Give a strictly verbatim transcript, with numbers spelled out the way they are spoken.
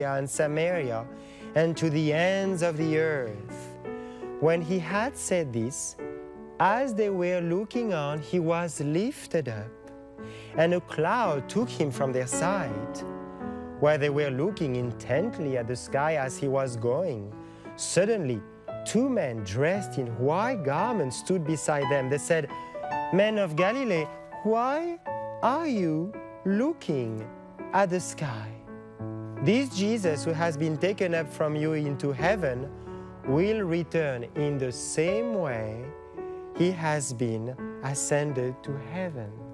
and Samaria, and to the ends of the earth. When he had said this, as they were looking on, he was lifted up, and a cloud took him from their sight. While they were looking intently at the sky as he was going, suddenly two men dressed in white garments stood beside them. They said, "Men of Galilee, why are you looking at the sky? This Jesus who has been taken up from you into heaven will return in the same way he has been ascended to heaven."